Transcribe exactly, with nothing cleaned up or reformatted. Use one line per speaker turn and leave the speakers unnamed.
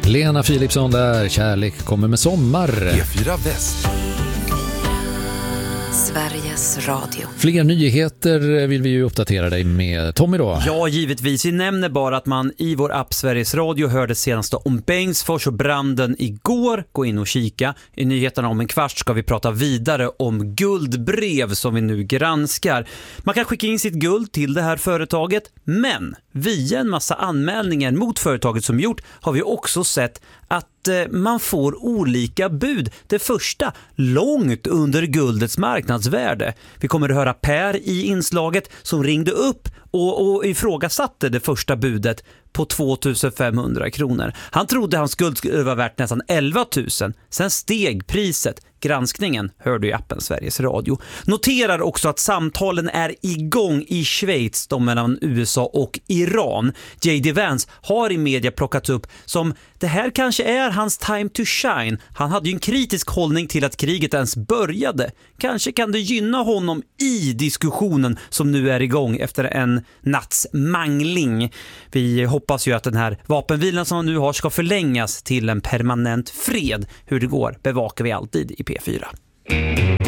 Lena Philipsson där, kärlek kommer med sommar.
P fyra Väst.
Sveriges Radio.
Fler nyheter vill vi ju uppdatera dig med. Tommy då?
Ja, givetvis. Vi nämner bara att man i vår app Sveriges Radio hörde senast om Bengtsfors och branden igår. Gå in och kika. I nyheterna om en kvart ska vi prata vidare om guldbrev som vi nu granskar. Man kan skicka in sitt guld till det här företaget, men via en massa anmälningar mot företaget som gjort har vi också sett att man får olika bud. Det första långt under guldets marknadsvärde. Vi kommer att höra Per i inslaget som ringde upp och, och ifrågasatte det första budet på två tusen femhundra kronor. Han trodde hans guld skulle vara värt nästan elva tusen. Sen steg priset. Granskningen hörde i appen Sveriges Radio. Noterar också att samtalen är igång i Schweiz, de mellan U S A och Iran. J D Vance har i media plockat upp som det här kanske är hans time to shine. Han hade ju en kritisk hållning till att kriget ens började. Kanske kan det gynna honom i diskussionen som nu är igång efter en natts mangling. Vi hoppas ju att den här vapenvilan som han nu har ska förlängas till en permanent fred. Hur det går bevakar vi alltid i P fyra.